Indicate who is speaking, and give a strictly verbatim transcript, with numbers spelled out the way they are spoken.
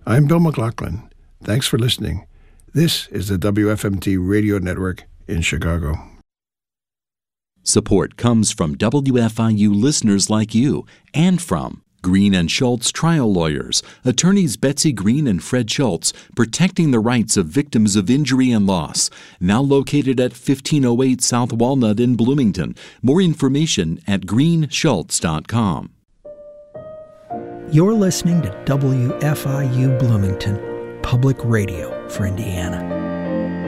Speaker 1: I'm Bill McLaughlin. Thanks for listening. This is the W F M T Radio Network in Chicago.
Speaker 2: Support comes from W F I U listeners like you and from Green and Schultz Trial Lawyers, attorneys Betsy Green and Fred Schultz, protecting the rights of victims of injury and loss. Now located at fifteen oh eight South Walnut in Bloomington. More information at green schultz dot com.
Speaker 3: You're listening to W F I U Bloomington, public radio for Indiana.